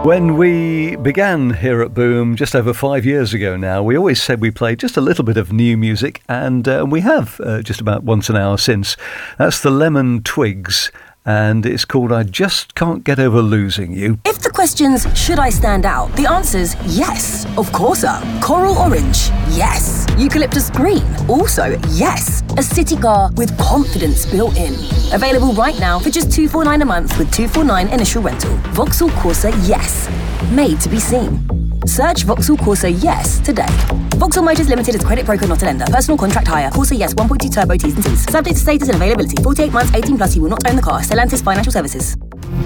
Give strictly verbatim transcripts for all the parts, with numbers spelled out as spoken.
When we began here at Boom just over five years ago now, we always said we played just a little bit of new music, and uh, we have uh, just about once an hour since. That's the Lemon Twigs, and it's called I Just Can't Get Over Losing You. If the question's, should I stand out? The answer's yes, of course so. Coral orange, yes. Eucalyptus green, also yes. A city car with confidence built in. Available right now for just two hundred forty-nine dollars a month with two hundred forty-nine dollars initial rental. Vauxhall Corsa Yes. Made to be seen. Search Vauxhall Corsa Yes today. Vauxhall Motors Limited is a credit broker, not a lender. Personal contract hire. Corsa Yes one point two turbo T's and C's. Subject to status and availability. forty-eight months, eighteen plus. You will not own the car. Stellantis Financial Services.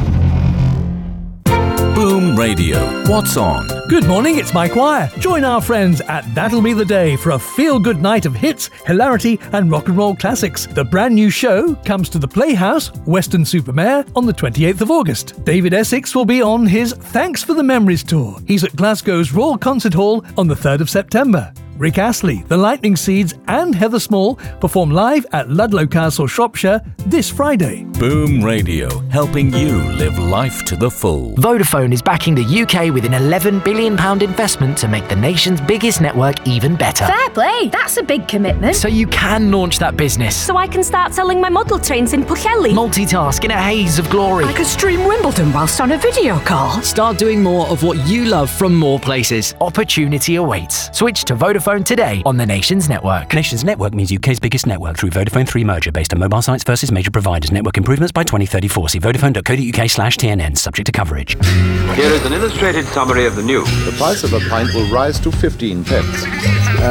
Boom Radio. What's on? Good morning, it's Mike Wire. Join our friends at That'll Be the Day for a feel-good night of hits, hilarity and rock and roll classics. The brand new show comes to the Playhouse, Weston-super-Mare, on the twenty-eighth of August. David Essex will be on his Thanks for the Memories tour. He's at Glasgow's Royal Concert Hall on the third of September. Rick Astley, the Lightning Seeds and Heather Small perform live at Ludlow Castle, Shropshire this Friday. Boom Radio, helping you live life to the full. Vodafone is backing the U K with an eleven billion pounds investment to make the nation's biggest network even better. Fair play, that's a big commitment. So you can launch that business. So I can start selling my model trains in Pwllheli. Multitask in a haze of glory. I could stream Wimbledon whilst on a video call. Start doing more of what you love from more places. Opportunity awaits. Switch to Vodafone today on the Nations Network. Nations Network means U K's biggest network through Vodafone three merger based on mobile sites versus major providers. Network improvements by twenty thirty-four. See vodafone.co.uk slash TNN, subject to coverage. Here is an illustrated summary of the news. The price of a pint will rise to fifteen pence.